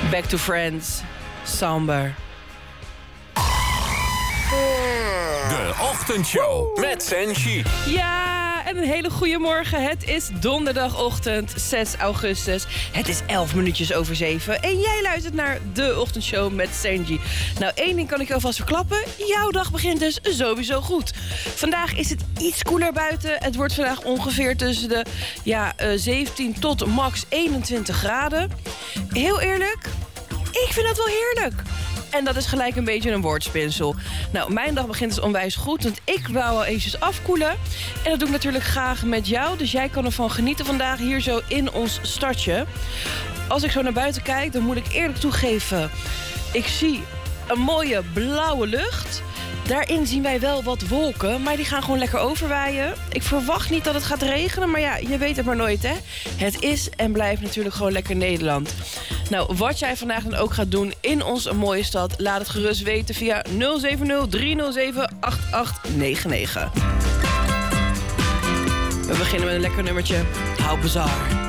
Back to Friends, Somber. De Ochtendshow met Senshi. Ja, en een hele goede morgen. Het is donderdagochtend 6 augustus. Het is 11 minuutjes over 7. En jij luistert naar De Ochtendshow met Senji. Nou, één ding kan ik je alvast verklappen. Jouw dag begint dus sowieso goed. Vandaag is het iets koeler buiten. Het wordt vandaag ongeveer tussen de 17 tot max 21 graden. Heel eerlijk, ik vind het wel heerlijk. En dat is gelijk een beetje een woordspinsel. Nou, mijn dag begint dus onwijs goed, want ik wou wel eventjes afkoelen. En dat doe ik natuurlijk graag met jou. Dus jij kan ervan genieten vandaag hier zo in ons stadje. Als ik zo naar buiten kijk, dan moet ik eerlijk toegeven, ik zie een mooie blauwe lucht. Daarin zien wij wel wat wolken, maar die gaan gewoon lekker overwaaien. Ik verwacht niet dat het gaat regenen, maar ja, je weet het maar nooit, hè. Het is en blijft natuurlijk gewoon lekker Nederland. Nou, wat jij vandaag dan ook gaat doen in onze mooie stad, laat het gerust weten via 070-307-8899. We beginnen met een lekker nummertje. How Bizarre.